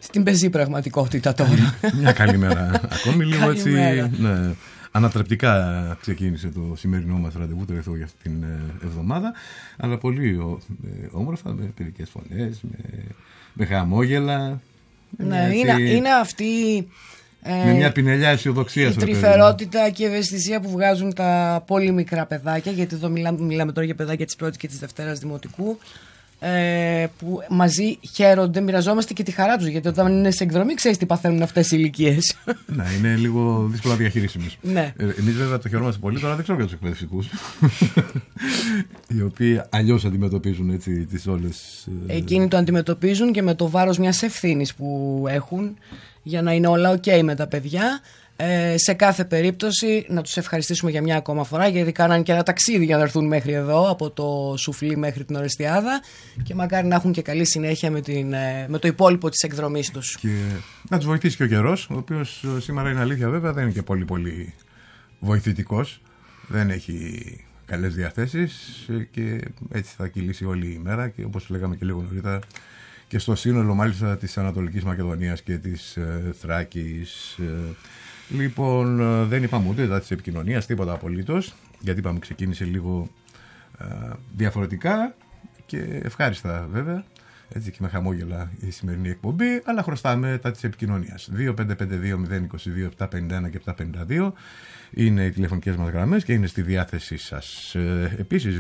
στην πεζή πραγματικότητα τώρα. Μια καλή μέρα ακόμη, λίγο έτσι. Ναι, ανατρεπτικά ξεκίνησε το σημερινό μας ραντεβού τελευταίο για αυτή την εβδομάδα, αλλά πολύ όμορφα, με παιδικές φωνές, με χαμόγελα. Ναι, είναι αυτή με μια πινελιά αισιοδοξία. Η τρυφερότητα και η ευαισθησία που βγάζουν τα πολύ μικρά παιδάκια, γιατί εδώ μιλάμε τώρα για παιδάκια της πρώτης και της δευτέρας δημοτικού, που μαζί χαίρονται, μοιραζόμαστε και τη χαρά τους, γιατί όταν είναι σε εκδρομή ξέρεις τι παθαίνουν αυτές οι ηλικίες. Ναι, είναι λίγο δύσκολα διαχειρίσιμες. Ναι. Εμείς βέβαια το χαιρόμαστε πολύ, τώρα δεν ξέρω για τους εκπαιδευτικούς οι οποίοι αλλιώς αντιμετωπίζουν έτσι τις όλες. Εκείνοι το αντιμετωπίζουν και με το βάρος μιας ευθύνης που έχουν για να είναι όλα ok με τα παιδιά. Σε κάθε περίπτωση να τους ευχαριστήσουμε για μια ακόμα φορά, γιατί κάναν και ένα ταξίδι για να έρθουν μέχρι εδώ, από το Σουφλί μέχρι την Ορεστιάδα, και μακάρι να έχουν και καλή συνέχεια με το υπόλοιπο της εκδρομής τους. Και να τους βοηθήσει και ο καιρός, ο οποίος σήμερα είναι αλήθεια βέβαια δεν είναι και πολύ πολύ βοηθητικός, δεν έχει καλές διαθέσεις και έτσι θα κυλήσει όλη η μέρα, και όπως λέγαμε και λίγο νωρίτερα και στο σύνολο μάλιστα της Ανατολικής Μακεδονίας και της Θράκης. Λοιπόν, δεν είπαμε ούτε τα της επικοινωνίας, τίποτα απολύτως, γιατί είπαμε ξεκίνησε λίγο διαφορετικά και ευχάριστα βέβαια, έτσι και με χαμόγελα η σημερινή εκπομπή, αλλά χρωστάμε τα της επικοινωνίας. 2552-022-751 και 752 είναι οι τηλεφωνικές μας γραμμές και είναι στη διάθεσή σας. Επίσης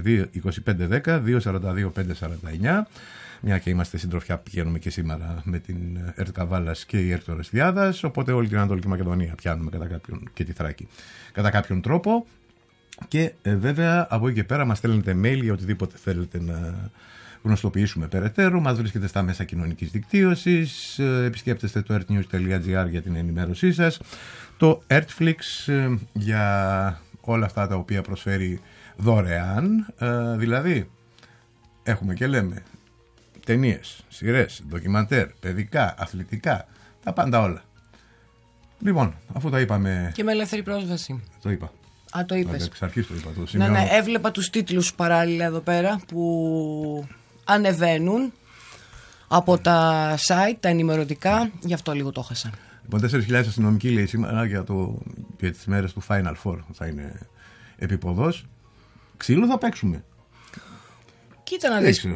2510-242-549, μια και είμαστε συντροφιά, πηγαίνουμε και σήμερα με την ΕΡΤ Καβάλας και η ΕΡΤ Ορεστιάδας, οπότε όλη την Ανατολική Μακεδονία πιάνουμε και τη Θράκη κατά κάποιον τρόπο. Και βέβαια από εκεί και πέρα μας στέλνετε mail για οτιδήποτε θέλετε να γνωστοποιήσουμε περαιτέρω. Μας βρίσκεται στα μέσα κοινωνικής δικτύωσης, επισκέπτεστε το ertnews.gr για την ενημέρωσή σας, το Ertflix για όλα αυτά τα οποία προσφέρει δωρεάν, δηλαδή έχουμε και λέμε ταινίες, σειρές, ντοκιμαντέρ, παιδικά, αθλητικά, τα πάντα όλα. Λοιπόν, αφού τα είπαμε. Και με ελεύθερη πρόσβαση. Το είπα. Α, το είπες. Εξ αρχής το είπα. Ναι, έβλεπα τους τίτλους παράλληλα εδώ πέρα που ανεβαίνουν από τα site, τα ενημερωτικά, γι' αυτό λίγο το έχασα. Λοιπόν, 4.000 αστυνομικοί λέει σήμερα για τις μέρες του Final Four θα είναι επίποδος. Ξύλο θα παίξουμε. Κοίτα να δεις.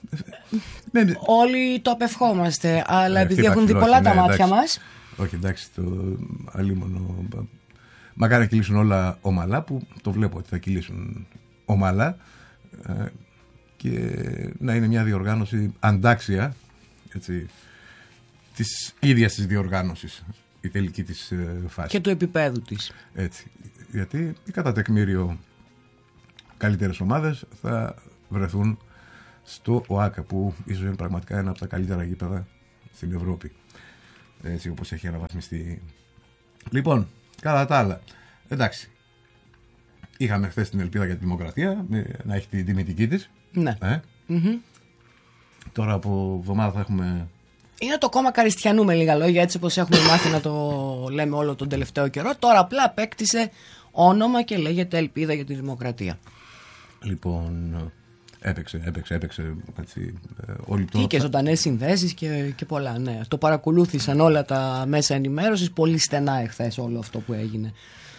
Όλοι το απευχόμαστε, αλλά επειδή έχουν δει πολλά τα μάτια μας. Όχι, εντάξει, το αλίμονο. Μακάρι να κυλήσουν όλα ομαλά, που το βλέπω ότι θα κυλήσουν ομαλά, και να είναι μια διοργάνωση αντάξια, έτσι, της ίδιας της διοργάνωσης, η τελική της φάση. Και του επίπεδου της. Έτσι, γιατί κατά τεκμήριο καλύτερες ομάδες θα βρεθούν στο ΟΑΚΑ, που ίσως είναι πραγματικά ένα από τα καλύτερα γήπεδα στην Ευρώπη, έτσι όπως έχει αναβαθμιστεί. Λοιπόν, κατά τα άλλα, εντάξει, είχαμε χθες την ελπίδα για τη Δημοκρατία να έχει την τιμητική της. Ναι. Τώρα από εβδομάδα θα έχουμε. Είναι το κόμμα Καριστιανού με λίγα λόγια, έτσι όπως έχουμε μάθει να το λέμε όλο τον τελευταίο καιρό. Τώρα απλά απέκτησε όνομα και λέγεται Ελπίδα για τη Δημοκρατία. Λοιπόν, έπαιξε έτσι, όλη το. Και ζωντανές συνδέσεις και πολλά, ναι. Το παρακολούθησαν όλα τα μέσα ενημέρωσης πολύ στενά εχθές όλο αυτό που έγινε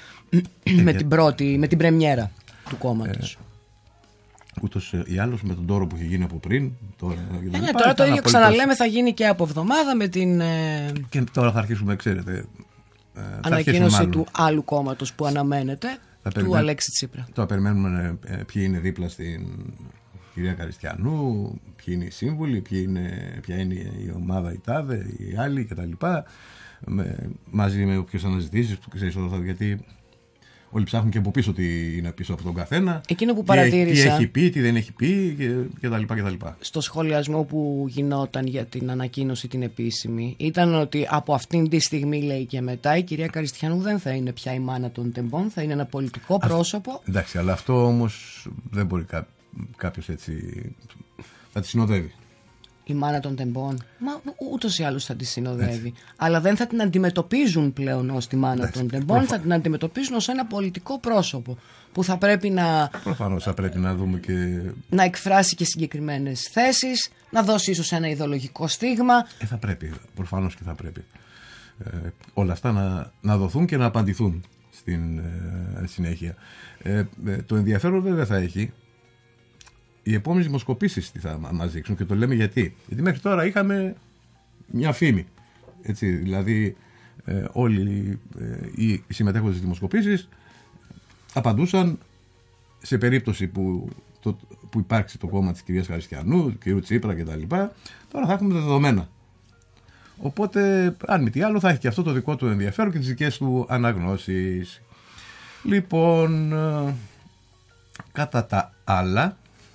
με την πρεμιέρα του κόμματος. Ούτως ή άλλως με τον τόρο που είχε γίνει από πριν. Τώρα το ίδιο ξαναλέμε, θα γίνει και από εβδομάδα με την. Και τώρα θα αρχίσουμε, ξέρετε. Ανακοίνωση του άλλου κόμματος που αναμένεται, του Αλέξη Τσίπρα. Τώρα περιμένουμε ποιοι είναι δίπλα στην κυρία Καριστιανού, ποιοι είναι οι σύμβουλοι, ποια είναι η ομάδα, η τάδε, οι άλλοι κτλ. Μαζί με όποιες αναζητήσεις που ξέρεις, γιατί όλοι ψάχνουν και από πίσω τι είναι πίσω από τον καθένα. Εκείνο που παρατήρησα. Τι έχει πει, τι δεν έχει πει κτλ. Στο σχολιασμό που γινόταν για την ανακοίνωση την επίσημη, ήταν ότι από αυτήν τη στιγμή, λέει, και μετά η κυρία Καριστιανού δεν θα είναι πια η μάνα των τεμπών, θα είναι ένα πολιτικό πρόσωπο. Εντάξει, αλλά αυτό όμως δεν μπορεί κάποιος έτσι. Θα τη συνοδεύει. η μάνα των τεμπών. Μα ούτως ή άλλως θα τη συνοδεύει. Αλλά δεν θα την αντιμετωπίζουν πλέον ως τη μάνα των τεμπών, θα την αντιμετωπίζουν ως ένα πολιτικό πρόσωπο που θα πρέπει να. Προφανώς θα πρέπει να δούμε και. Να εκφράσει και συγκεκριμένες θέσεις, να δώσει ίσως ένα ιδεολογικό στίγμα. Θα πρέπει, προφανώς και θα πρέπει. Όλα αυτά να δοθούν και να απαντηθούν στην συνέχεια. Το ενδιαφέρον βέβαια θα έχει οι επόμενες δημοσκοπήσεις τι θα μας δείξουν, και το λέμε γιατί μέχρι τώρα είχαμε μια φήμη, έτσι, δηλαδή όλοι οι συμμετέχοντες στις δημοσκοπήσεις απαντούσαν σε περίπτωση που υπάρξει το κόμμα της κυρίας Χαριστιανού, του κυρίου Τσίπρα κτλ. Τώρα θα έχουμε δεδομένα. Οπότε, αν μη τι άλλο, θα έχει και αυτό το δικό του ενδιαφέρον και τις δικές του αναγνώσεις. Λοιπόν, κατά τα άλλα,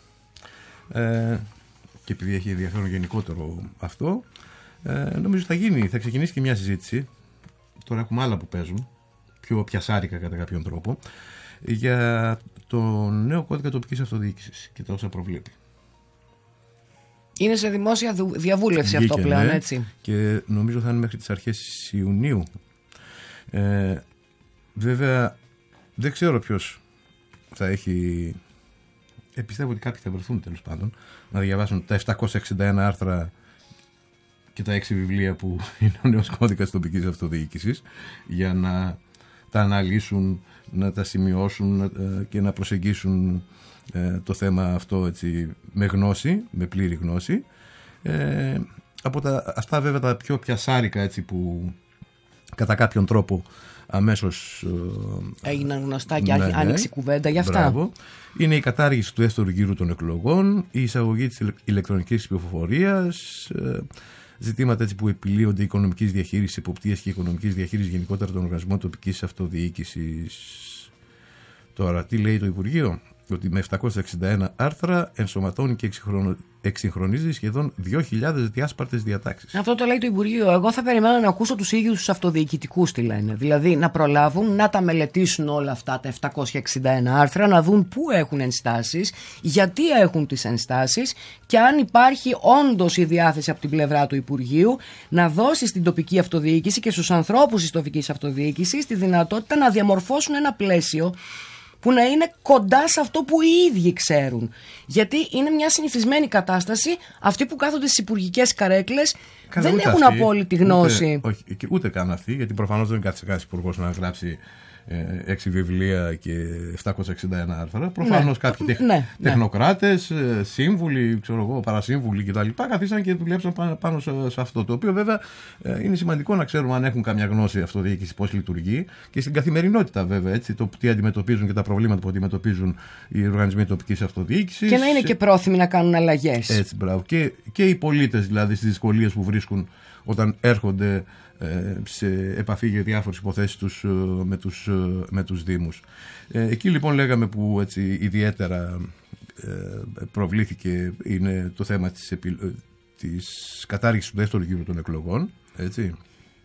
και επειδή έχει ενδιαφέρον γενικότερο αυτό, νομίζω θα ξεκινήσει και μια συζήτηση. Τώρα έχουμε άλλα που παίζουν, πιο πιασάρικα κατά κάποιον τρόπο, για το νέο κώδικα τοπικής αυτοδιοίκησης και τα όσα προβλέπει. Είναι σε δημόσια διαβούλευση αυτό πλέον, έτσι. Και νομίζω θα είναι μέχρι τις αρχές Ιουνίου. Βέβαια, δεν ξέρω ποιος θα έχει. Πιστεύω ότι κάποιοι θα βρεθούν τέλος πάντων να διαβάσουν τα 761 άρθρα και τα 6 βιβλία που είναι ο νέος κώδικας τοπικής αυτοδιοίκησης, για να τα αναλύσουν, να τα σημειώσουν και να προσεγγίσουν το θέμα αυτό, έτσι, με γνώση, με πλήρη γνώση. Από αυτά βέβαια τα πιο πιασάρικα, έτσι, που κατά κάποιον τρόπο αμέσως έγιναν γνωστά και άνοιξε κουβέντα γι' αυτά. Μπράβο. Είναι η κατάργηση του δεύτερου γύρου των εκλογών, η εισαγωγή της ηλεκτρονικής ψηφοφορίας, ζητήματα, έτσι, που επιλύονται οικονομικής διαχείρισης, εποπτείας και οικονομικής διαχείρισης γενικότερα των οργανισμών τοπικής αυτοδιοίκησης. Τώρα, τι λέει το Υπουργείο? Ότι με 761 άρθρα ενσωματώνει και εξυγχρονίζει σχεδόν 2.000 διάσπαρτες διατάξεις. Αυτό το λέει το Υπουργείο. Εγώ θα περιμένω να ακούσω τους ίδιους τους αυτοδιοικητικούς τι λένε. Δηλαδή να προλάβουν να τα μελετήσουν όλα αυτά τα 761 άρθρα, να δουν πού έχουν ενστάσεις, γιατί έχουν τις ενστάσεις και αν υπάρχει όντως η διάθεση από την πλευρά του Υπουργείου να δώσει στην τοπική αυτοδιοίκηση και στους ανθρώπους της τοπικής αυτοδιοίκησης τη δυνατότητα να διαμορφώσουν ένα πλαίσιο που να είναι κοντά σε αυτό που οι ίδιοι ξέρουν. Γιατί είναι μια συνηθισμένη κατάσταση, αυτοί που κάθονται στις υπουργικές καρέκλες δεν έχουν απόλυτη γνώση. Ούτε καν αυτοί, γιατί προφανώς δεν κάθισε κανένας υπουργός να γράψει 6 βιβλία και 761 άρθρα. Προφανώς κάποιοι τεχνοκράτες, σύμβουλοι, παρασύμβουλοι κτλ. Καθίσαν και δουλέψαν πάνω σε αυτό. Το οποίο βέβαια είναι σημαντικό να ξέρουμε αν έχουν καμιά γνώση αυτοδιοίκηση, πώς λειτουργεί και στην καθημερινότητα βέβαια. Έτσι, το τι αντιμετωπίζουν και τα προβλήματα που αντιμετωπίζουν οι οργανισμοί τοπικής αυτοδιοίκησης. Και να είναι και πρόθυμοι να κάνουν αλλαγές. Έτσι, μπράβο. Και οι πολίτες δηλαδή στις δυσκολίες που βρίσκουν όταν έρχονται σε επαφή για διάφορες υποθέσεις τους με τους Δήμους. Εκεί λοιπόν λέγαμε που, έτσι, ιδιαίτερα προβλήθηκε είναι το θέμα της κατάργησης του δεύτερου γύρου των εκλογών, έτσι,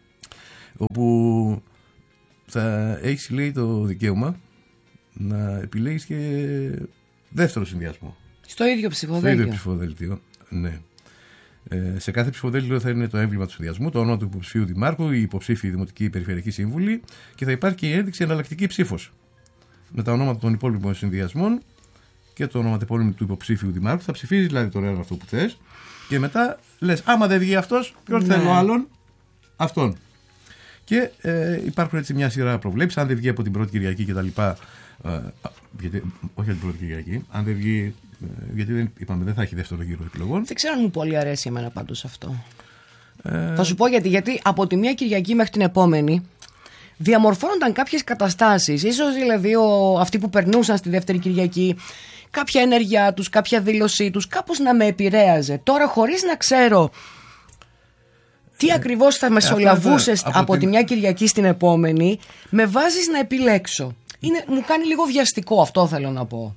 όπου θα έχεις, λέει, το δικαίωμα να επιλέγεις και δεύτερο συνδυασμό. Στο ίδιο ψηφοδέλτιο. Ναι. Σε κάθε ψηφοδέλτιο θα είναι το έμβλημα του συνδυασμού, το όνομα του υποψηφίου δημάρχου, η υποψήφιοι δημοτική περιφερειακή σύμβουλη και θα υπάρχει και η ένδειξη εναλλακτική ψήφος με τα ονόματα των υπόλοιπων συνδυασμών και το όνομα του υποψήφιου δημάρχου. Θα ψηφίζει δηλαδή το ρεύμα αυτό που θες και μετά λες, άμα δεν βγει αυτός, ποιον θέλω άλλον, αυτόν. Και υπάρχουν, έτσι, μια σειρά προβλέψεις. Αν δεν βγει από την πρώτη Κυριακή κτλ. Όχι από την πρώτη Κυριακή, αν δεν βγει. Γιατί δεν θα έχει δεύτερο γύρο εκλογών. Δεν ξέρω αν μου πολύ αρέσει εμένα πάντως αυτό. Θα σου πω γιατί από τη μία Κυριακή μέχρι την επόμενη διαμορφώνονταν κάποιες καταστάσεις. Ίσως δηλαδή αυτοί που περνούσαν στη δεύτερη Κυριακή, κάποια ενέργειά τους, κάποια δήλωσή τους, κάπως να με επηρέαζε. Τώρα, χωρίς να ξέρω τι ακριβώς θα μεσολαβούσε από τη μια Κυριακή στην επόμενη, με βάζεις να επιλέξω. Μου κάνει λίγο βιαστικό, αυτό θέλω να πω.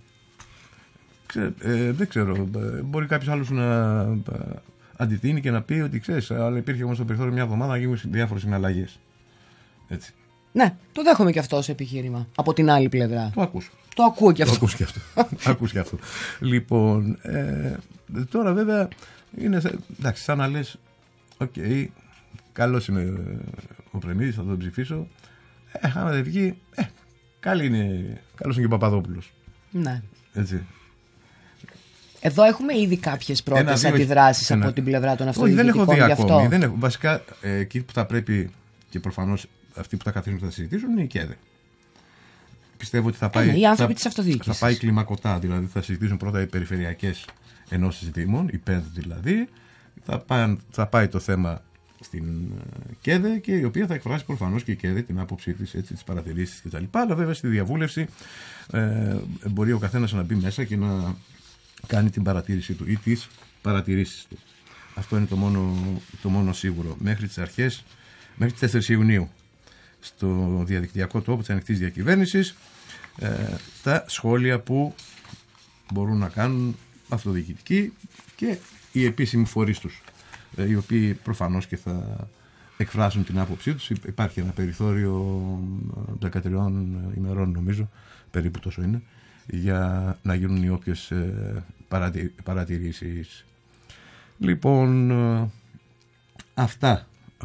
Δεν ξέρω. Μπορεί κάποιος άλλος να αντιτείνει και να πει ότι, ξέρεις, αλλά υπήρχε όμως στο περιθώριο μια εβδομάδα να γίνουν διάφορες συναλλαγές. Έτσι. Ναι, το δέχομαι και αυτό ως επιχείρημα. Από την άλλη πλευρά. Το ακούς. Το ακούω και αυτό. Ακούς και αυτό. Λοιπόν, τώρα βέβαια είναι, εντάξει, σαν να λες, καλός είναι ο Πρεμίδης, θα τον ψηφίσω. Άμα δεν βγει, καλός είναι και ο Παπαδόπουλος. Ναι. Έτσι. Εδώ έχουμε ήδη κάποιες πρώτες αντιδράσεις από την πλευρά των αυτοδιοικητικών. Δεν έχω δει ακόμη. Βασικά, εκεί που θα πρέπει και προφανώς αυτοί που θα καθίσουν και θα συζητήσουν είναι η ΚΕΔΕ. Πιστεύω ότι θα πάει, οι άνθρωποι της αυτοδιοίκησης. Θα πάει κλιμακωτά, δηλαδή θα συζητήσουν πρώτα οι περιφερειακές ενώσεις δήμων, οι ΠΕΔ δηλαδή, θα πάει το θέμα στην ΚΕΔΕ και η οποία θα εκφράσει προφανώς και η ΚΕΔΕ την άποψή της, τις παρατηρήσεις κτλ. Αλλά βέβαια στη διαβούλευση μπορεί ο καθένας να μπει μέσα και να κάνει την παρατήρηση του ή τις παρατηρήσεις του. Αυτό είναι το μόνο σίγουρο. Μέχρι τις 4 Ιουνίου στο διαδικτυακό τόπο της Ανοιχτής Διακυβέρνησης τα σχόλια που μπορούν να κάνουν αυτοδιοικητικοί και οι επίσημοι φορείς τους, οι οποίοι προφανώς και θα εκφράσουν την άποψή τους. Υπάρχει ένα περιθώριο 13 ημερών, νομίζω, περίπου τόσο είναι, για να γίνουν οι όποιες παρατηρήσεις. Λοιπόν, αυτά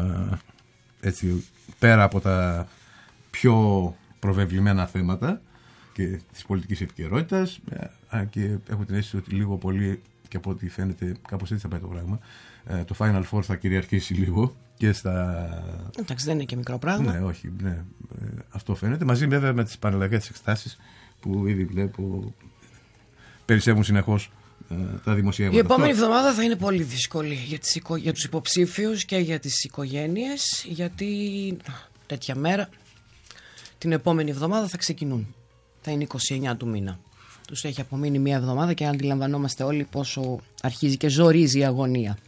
έτσι, πέρα από τα πιο προβεβλημένα θέματα και της πολιτικής επικαιρότητας, και έχω την αίσθηση ότι λίγο πολύ, και από ό,τι φαίνεται κάπως έτσι θα πάει το πράγμα, το Final Four θα κυριαρχήσει λίγο και στα... Εντάξει, δεν είναι και μικρό πράγμα. Ναι, όχι, ναι, αυτό φαίνεται. Μαζί βέβαια με τις πανελλαδικές εξετάσεις που ήδη βλέπω περισσεύουν συνεχώς τα δημοσιεύματα. Η επόμενη εβδομάδα θα είναι πολύ δύσκολη για τους υποψήφιους και για τις οικογένειες, γιατί τέτοια μέρα την επόμενη εβδομάδα θα ξεκινούν. Θα είναι 29 του μήνα. Τους έχει απομείνει μία εβδομάδα και αντιλαμβανόμαστε όλοι πόσο αρχίζει και ζορίζει η αγωνία.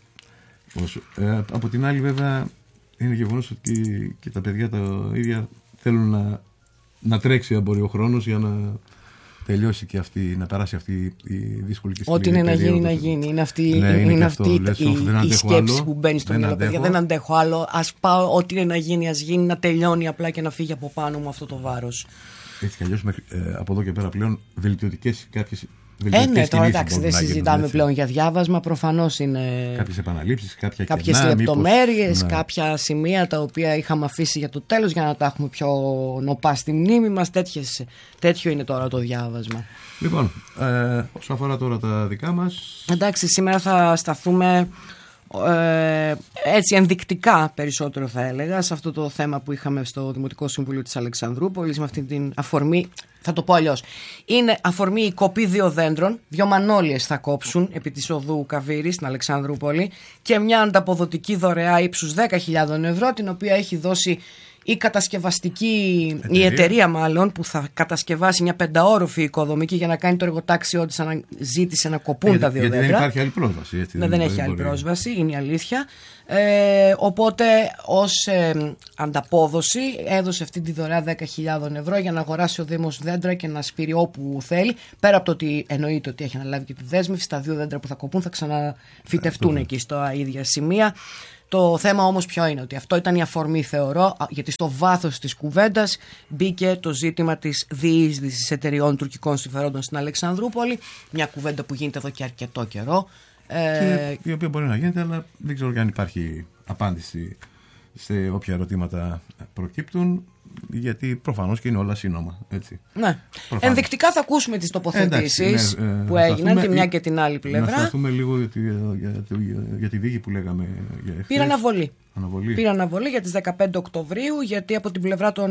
Από την άλλη βέβαια είναι γεγονός ότι και τα παιδιά τα ίδια θέλουν να τρέξει αν μπορεί ο χρόνος για να τελειώσει και αυτή, να περάσει αυτή η δύσκολη και σκληρή περίοδο. Ό,τι είναι να γίνει, να γίνει. Είναι αυτή η σκέψη που μπαίνει στο μυαλό. Παιδιά, δεν αντέχω άλλο. Ας πάω, ό,τι είναι να γίνει, ας γίνει, να τελειώνει απλά και να φύγει από πάνω μου αυτό το βάρος. Έτσι κι αλλιώς από εδώ και πέρα πλέον βελτιωτικές κάποιες. Ναι, τώρα εντάξει, δεν συζητάμε πλέον για διάβασμα. Προφανώς είναι κάποιες επαναλήψεις, κάποιες λεπτομέρειες, κάποια σημεία τα οποία είχαμε αφήσει για το τέλος για να τα έχουμε πιο νοπά στη μνήμη μας. Τέτοιο είναι τώρα το διάβασμα. Λοιπόν, όσον αφορά τώρα τα δικά μας. Εντάξει, σήμερα θα σταθούμε έτσι ενδεικτικά περισσότερο, θα έλεγα, σε αυτό το θέμα που είχαμε στο Δημοτικό Συμβούλιο της Αλεξανδρούπολης, με αυτή την αφορμή. Θα το πω αλλιώς. Είναι αφορμή η κοπή 2 δέντρων. 2 μανόλιες θα κόψουν επί της οδού Καβύρη στην Αλεξανδρούπολη και μια ανταποδοτική δωρεά ύψους 10.000 ευρώ, την οποία έχει δώσει η κατασκευαστική, η εταιρεία μάλλον, που θα κατασκευάσει μια 5όροφη οικοδομική για να κάνει το εργοτάξιό της, αν ζήτησε να κοπούν τα 2 δέντρα. Δεν υπάρχει άλλη πρόσβαση. Έτσι, δεν έχει άλλη πρόσβαση, είναι η αλήθεια. Οπότε ως ανταπόδοση έδωσε αυτή τη δωρεά 10.000 ευρώ για να αγοράσει ο Δήμος δέντρα και να σπείρει όπου θέλει. Πέρα από το ότι εννοείται ότι έχει αναλάβει και τη δέσμευση, τα 2 δέντρα που θα κοπούν θα ξαναφυτευτούν εκεί στα ίδια σημεία. Το θέμα όμως ποιο είναι, ότι αυτό ήταν η αφορμή, θεωρώ, γιατί στο βάθος της κουβέντας μπήκε το ζήτημα της διείσδυσης εταιριών τουρκικών συμφερόντων στην Αλεξανδρούπολη. Μια κουβέντα που γίνεται εδώ και αρκετό καιρό. Και η οποία μπορεί να γίνεται, αλλά δεν ξέρω αν υπάρχει απάντηση σε όποια ερωτήματα προκύπτουν, γιατί προφανώς και είναι όλα σύνομα. Έτσι. Ναι. Ενδεικτικά θα ακούσουμε τις τοποθετήσεις που έγιναν τη μια και την άλλη πλευρά. Να σταθούμε λίγο για τη δίκη που λέγαμε για εχθές. Πήρα αναβολή για τις 15 Οκτωβρίου, γιατί από την πλευρά των...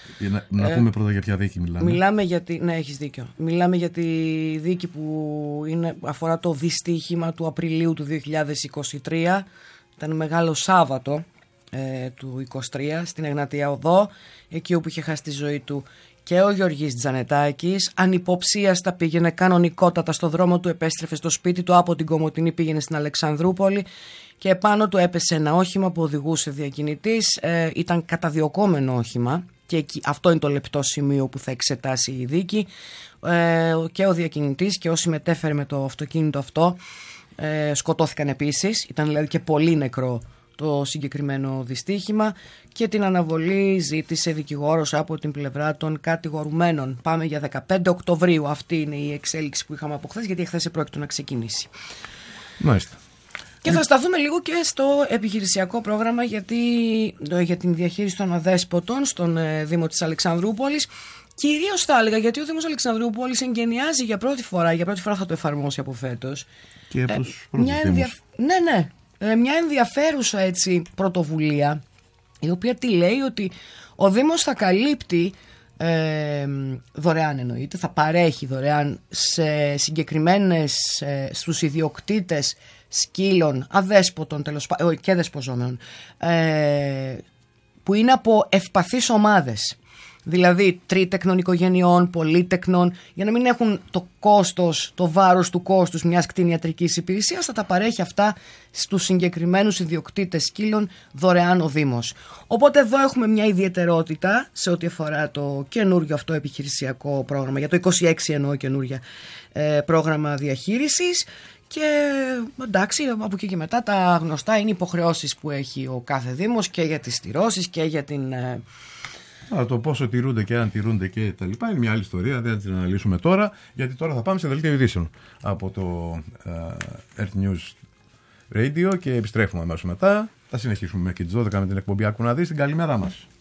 να πούμε πρώτα για ποια δίκη μιλάμε. Ναι, έχεις δίκιο. Μιλάμε για τη δίκη που αφορά το δυστύχημα του Απριλίου του 2023. Ήταν μεγάλο Σάββατο του 23 στην Εγνατία Οδό, εκεί όπου είχε χάσει τη ζωή του και ο Γιώργης Τζανετάκης. Ανυποψίαστα πήγαινε κανονικότατα στο δρόμο του, επέστρεφε στο σπίτι του από την Κομοτηνή, πήγαινε στην Αλεξανδρούπολη και επάνω του έπεσε ένα όχημα που οδηγούσε διακινητής. Ήταν καταδιωκόμενο όχημα και αυτό είναι το λεπτό σημείο που θα εξετάσει η δίκη. Και ο διακινητής και όσοι μετέφερε με το αυτοκίνητο αυτό σκοτώθηκαν επίσης. Ήταν δηλαδή και πολύ νεκρό το συγκεκριμένο δυστύχημα και την αναβολή ζήτησε δικηγόρος από την πλευρά των κατηγορουμένων. Πάμε για 15 Οκτωβρίου. Αυτή είναι η εξέλιξη που είχαμε από χθες, γιατί χθες επρόκειτο να ξεκινήσει. Μάλιστα. Και θα σταθούμε λίγο και στο επιχειρησιακό πρόγραμμα για την διαχείριση των αδέσποτων στον Δήμο της Αλεξανδρούπολης. Κυρίως θα έλεγα γιατί ο Δήμος Αλεξανδρούπολης εγκαινιάζει για πρώτη φορά θα το εφαρμόσει από φέτος. Και από τους πρώτους Δήμους. Μια ενδιαφέρουσα έτσι πρωτοβουλία, η οποία τι λέει, ότι ο Δήμος θα καλύπτει δωρεάν, εννοείται, θα παρέχει δωρεάν σε συγκεκριμένες, στους ιδιοκτήτες σκύλων, αδέσποτων και δεσποζόμενων, που είναι από ευπαθείς ομάδες. Δηλαδή τρίτεκνων οικογενειών, πολύτεκνων, για να μην έχουν το βάρος του κόστους μιας κτηνιατρικής υπηρεσίας, θα τα παρέχει αυτά στους συγκεκριμένους ιδιοκτήτες σκύλων δωρεάν ο Δήμος. Οπότε εδώ έχουμε μια ιδιαιτερότητα σε ό,τι αφορά το καινούριο αυτό επιχειρησιακό πρόγραμμα, για το 26 εννοώ καινούρια πρόγραμμα διαχείρισης. Και εντάξει, από εκεί και μετά τα γνωστά είναι οι υποχρεώσεις που έχει ο κάθε Δήμος και για τις στηρώσεις και για την... Το πόσο τηρούνται και αν τηρούνται και τα λοιπά είναι μια άλλη ιστορία, δεν θα την αναλύσουμε τώρα, γιατί τώρα θα πάμε σε δελτίο ειδήσεων από το Earth News Radio και επιστρέφουμε αμέσως μετά. Θα συνεχίσουμε μέχρι τις 12 με την εκπομπή Άκου να δεις. Την καλημέρα μας.